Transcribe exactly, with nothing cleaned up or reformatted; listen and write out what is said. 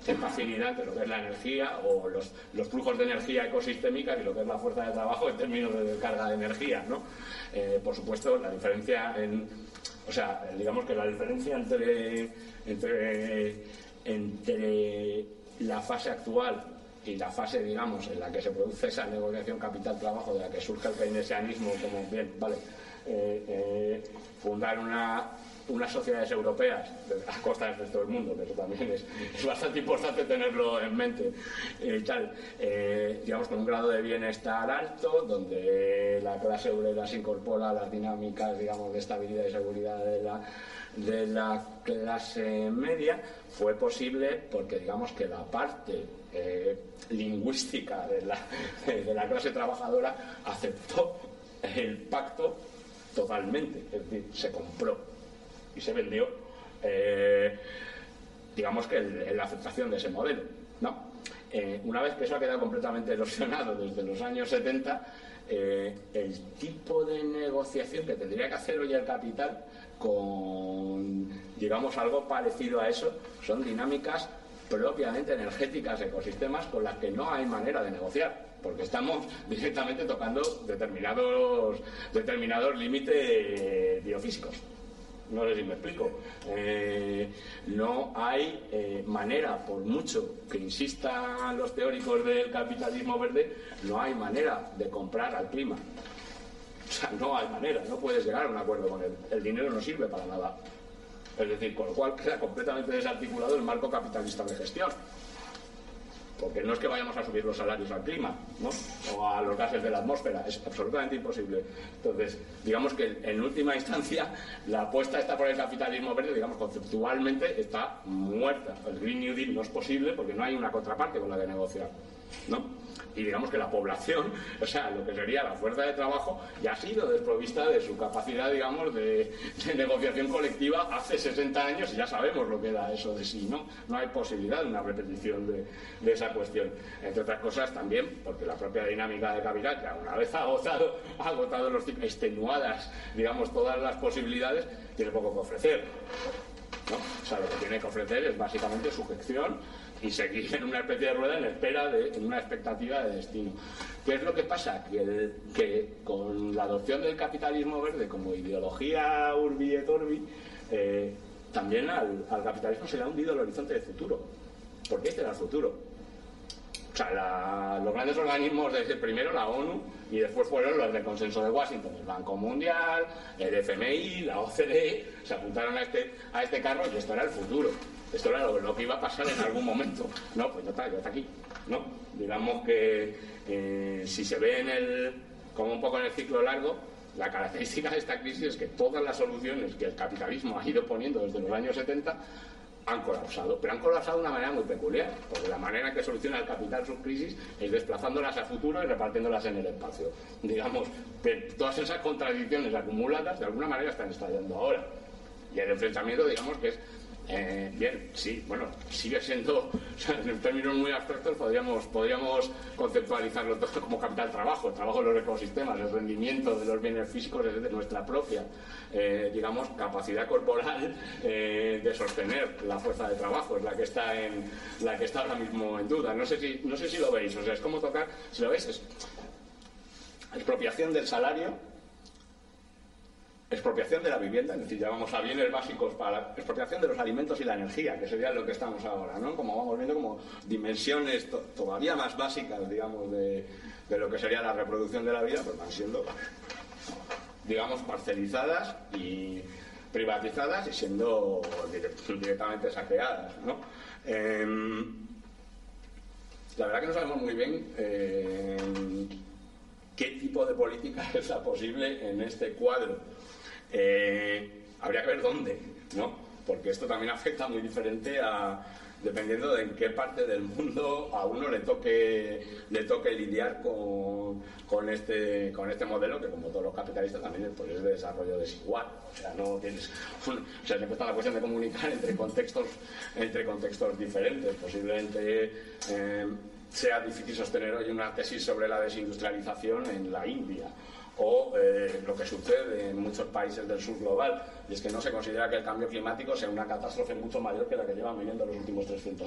cierta afinidad entre lo que es la energía o los, los flujos de energía ecosistémica y lo que es la fuerza de trabajo en términos de descarga de energía, ¿no? Eh, por supuesto, la diferencia en... O sea, digamos que la diferencia entre, entre, entre la fase actual y la fase, digamos, en la que se produce esa negociación capital-trabajo, de la que surge el keynesianismo como, bien, vale, eh, eh, fundar una... unas sociedades europeas a costa del resto del mundo, que eso también es, es bastante importante tenerlo en mente, eh, tal, eh, digamos, con un grado de bienestar alto, donde la clase obrera se incorpora a las dinámicas, digamos, de estabilidad y seguridad de la, de la clase media, fue posible porque, digamos, que la parte eh, lingüística de la, de la clase trabajadora aceptó el pacto totalmente, es decir, se compró y se vendió, eh, digamos que el, el, la aceptación de ese modelo, ¿no? Eh, una vez que eso ha quedado completamente erosionado desde los años setenta, eh, el tipo de negociación que tendría que hacer hoy el capital con, digamos, algo parecido a eso, son dinámicas propiamente energéticas, ecosistemas, con las que no hay manera de negociar, porque estamos directamente tocando determinados, determinados límites biofísicos. No sé si me explico. Eh, no hay eh, manera, por mucho que insistan los teóricos del capitalismo verde, no hay manera de comprar al clima. O sea, no hay manera, no puedes llegar a un acuerdo con él. El dinero no sirve para nada. Es decir, con lo cual queda completamente desarticulado el marco capitalista de gestión. Porque no es que vayamos a subir los salarios al clima, ¿no? O a los gases de la atmósfera, es absolutamente imposible. Entonces, digamos que en última instancia la apuesta está por el capitalismo verde, digamos, conceptualmente está muerta. El Green New Deal no es posible porque no hay una contraparte con la que negociar, ¿no? Y digamos que la población, o sea, lo que sería la fuerza de trabajo, ya ha sido desprovista de su capacidad, digamos, de, de negociación colectiva hace sesenta años, y ya sabemos lo que da eso de sí, ¿no? No hay posibilidad de una repetición de, de esa cuestión. Entre otras cosas también, porque la propia dinámica de capital, que una vez ha agotado, ha agotado los tipos, extenuadas, digamos, todas las posibilidades, tiene poco que ofrecer, ¿no? O sea, lo que tiene que ofrecer es básicamente sujeción y seguir en una especie de rueda en espera de, en una expectativa de destino. ¿Qué es lo que pasa? Que, el, que con la adopción del capitalismo verde como ideología urbi et orbi, eh, también al, al capitalismo se le ha hundido el horizonte de futuro. Porque este era el futuro. O sea, la, los grandes organismos, desde primero la ONU y después fueron los del consenso de Washington, el Banco Mundial, el F M I, la O C D E, se apuntaron a este, a este carro y esto era el futuro. Esto era lo, lo que iba a pasar en algún momento. No, pues ya está, ya está aquí, ¿no? Digamos que eh, si se ve en el, como un poco en el ciclo largo, la característica de esta crisis es que todas las soluciones que el capitalismo ha ido poniendo desde los años setenta han colapsado, pero han colapsado de una manera muy peculiar, porque la manera en que soluciona el capital sus crisis es desplazándolas a futuro y repartiéndolas en el espacio. Digamos, todas esas contradicciones acumuladas de alguna manera están estallando ahora. Y el enfrentamiento, digamos que es Eh, bien, sí, bueno, sigue siendo, o sea, en términos muy abstractos podríamos, podríamos conceptualizarlo todo como capital trabajo, el trabajo de los ecosistemas, el rendimiento de los bienes físicos es de nuestra propia, eh, digamos, capacidad corporal eh, de sostener la fuerza de trabajo, es la que está en, la que está ahora mismo en duda. No sé si, no sé si lo veis, o sea, es como tocar, si lo veis, es expropiación del salario, expropiación de la vivienda, es decir, ya vamos a bienes básicos para la expropiación de los alimentos y la energía, que sería lo que estamos ahora, ¿no? Como vamos viendo como dimensiones to todavía más básicas, digamos, de, de lo que sería la reproducción de la vida, pues van siendo, digamos, parcelizadas y privatizadas y siendo directamente saqueadas, ¿no? Eh, la verdad que no sabemos muy bien eh, qué tipo de política es la posible en este cuadro. Eh, habría que ver dónde, ¿no? Porque esto también afecta muy diferente a, dependiendo de en qué parte del mundo a uno le toque le toque lidiar con, con este con este modelo, que como todos los capitalistas también pues, es de desarrollo desigual. O sea, no tienes un, o sea, siempre está la cuestión de comunicar entre contextos entre contextos diferentes. Posiblemente eh, sea difícil sostener hoy una tesis sobre la desindustrialización en la India, o eh, lo que sucede en muchos países del sur global, y es que no se considera que el cambio climático sea una catástrofe mucho mayor que la que llevan viviendo los últimos trescientos